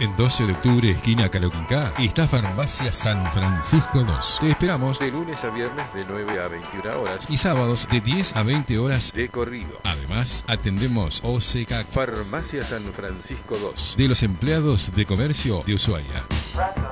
En 12 de octubre, esquina Caloquincá, está Farmacia San Francisco 2. Te esperamos de lunes a viernes de 9 a 21 horas y sábados de 10 a 20 horas de corrido. Además, atendemos OCK Farmacia San Francisco 2 de los empleados de comercio de Ushuaia.